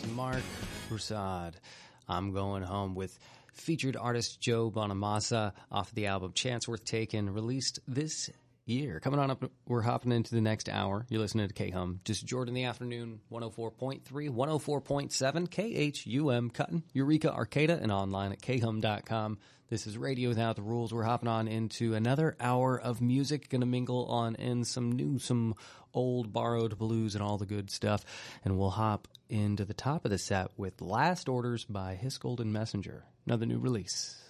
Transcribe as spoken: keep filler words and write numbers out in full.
Mark Broussard. I'm Going Home with featured artist Joe Bonamassa off the album Chance Worth Taking, released this year. Coming on up, we're hopping into the next hour. You're listening to K-Hum. Just Jordan in the afternoon, one oh four point three, one oh four point seven, K H U M, Cutting, Eureka, Arcata, and online at K hum dot com. This is Radio Without the Rules. We're hopping on into another hour of music. Going to mingle on in some new, some old borrowed blues and all the good stuff. And we'll hop into the top of the set with Last Orders by His Golden Messenger. Another new release.